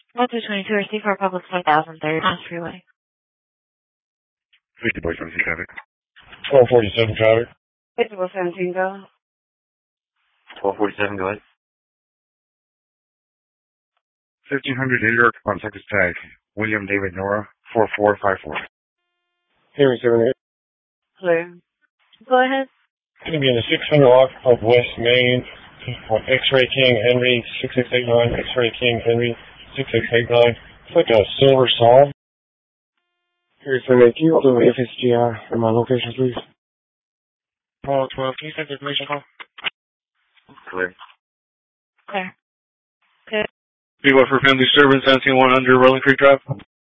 1222 receive for Public 1000 3rd on freeway. 50 by 17 traffic. 1247 traffic. 50 by 17 go. 1247, go ahead. 1500 New York on Texas tag. William David Nora, 4454. Henry 78. Clear. Go ahead. Going to be in the 600 block of West Main for X-Ray King Henry 6689, X-Ray King Henry 6689. It's like a silver saw. Henry 78, can you go to the FSGI for my location, please? Paul 12, can you send the information call? Clear. Clear. Good. Be what for family servants, 17100 Rolling Creek Drive?